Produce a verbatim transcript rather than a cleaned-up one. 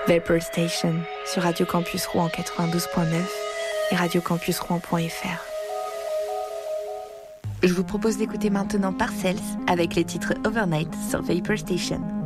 Vapor Station sur Radio Campus Rouen quatre-vingt-douze point neuf et radio campus rouen point f r. Je vous propose d'écouter maintenant Parcells avec les titres Overnight sur Vapor Station.